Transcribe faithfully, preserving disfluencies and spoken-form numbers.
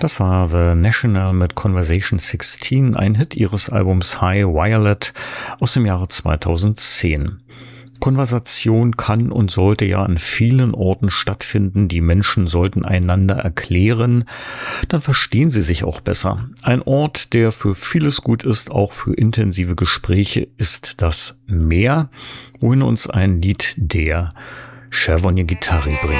Das war The National mit Conversation sechzehn, ein Hit ihres Albums High Violet aus dem Jahre zweitausendzehn. Konversation kann und sollte ja an vielen Orten stattfinden. Die Menschen sollten einander erklären, dann verstehen sie sich auch besser. Ein Ort, der für vieles gut ist, auch für intensive Gespräche, ist das Meer, wohin uns ein Lied der Cervone Guitari bringt.